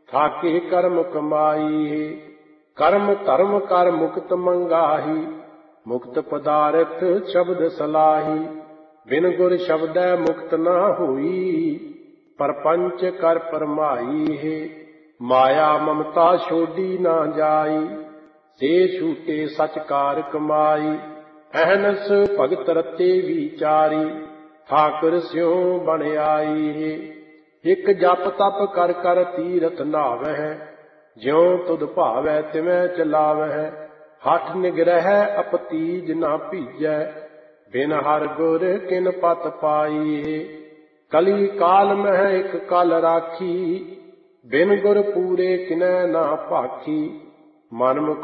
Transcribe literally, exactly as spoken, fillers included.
थाके कर्म कमाई है। कर्म धर्म कर मुक्त मंगाही, मुक्त पदारथ शब्द सलाही। बिन गुर शब्दै मुक्त न होई, परपंच कर परमाई है। माया ममता छोड़ी न जाई, से छूटे सच कार कमाई। अहनस भगत रते विचारी, ठाकुर स्यों बन आई है। एक जप तप कर कर तीरथ नावह, ज्यों तुध भावै तिवै चलावह। हठ निग्रह अपतीज न भीजै, बिन हर गुर किन पत पाई है। कली काल मह एक कल राखी, बिन गुर पूरे किनै ना भाखी। मन